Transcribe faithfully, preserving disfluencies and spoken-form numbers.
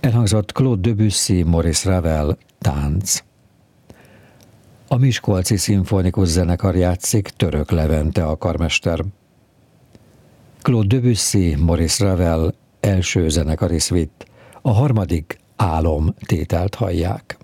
Elhangzott Claude Debussy, Maurice Ravel, Tánc. A Miskolci Szimfonikus Zenekar játszik, Török Levente a karmester. Claude Debussy, Maurice Ravel, első zenekari szvitt, a harmadik Álom tételt hallják.